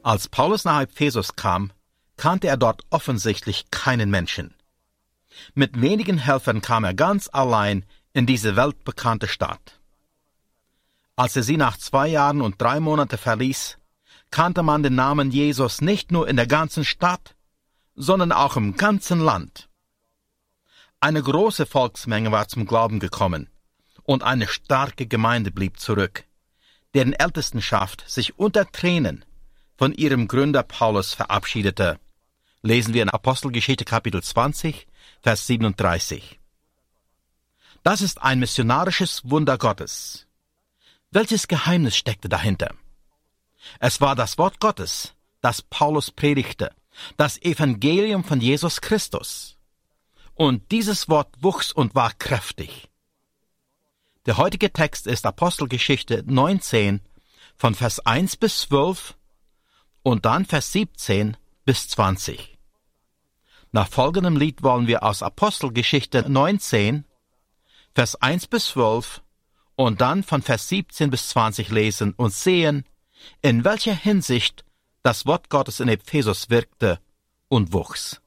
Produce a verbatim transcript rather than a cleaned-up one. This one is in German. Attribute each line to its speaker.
Speaker 1: Als Paulus nach Ephesus kam, kannte er dort offensichtlich keinen Menschen. Mit wenigen Helfern kam er ganz allein in diese weltbekannte Stadt. Als er sie nach zwei Jahren und drei Monaten verließ, kannte man den Namen Jesus nicht nur in der ganzen Stadt, sondern auch im ganzen Land. Eine große Volksmenge war zum Glauben gekommen, und eine starke Gemeinde blieb zurück, deren Ältestenschaft sich unter Tränen von ihrem Gründer Paulus verabschiedete. Lesen wir in Apostelgeschichte Kapitel zwanzig, Vers siebenunddreißig. Das ist ein missionarisches Wunder Gottes. Welches Geheimnis steckte dahinter? Es war das Wort Gottes, das Paulus predigte, das Evangelium von Jesus Christus. Und dieses Wort wuchs und war kräftig. Der heutige Text ist Apostelgeschichte neunzehn, von Vers eins bis zwölf und dann Vers siebzehn bis zwanzig. Nach folgendem Lied wollen wir aus Apostelgeschichte neunzehn, Vers eins bis zwölf und dann von Vers siebzehn bis zwanzig lesen und sehen, in welcher Hinsicht das Wort Gottes in Ephesus wirkte und wuchs.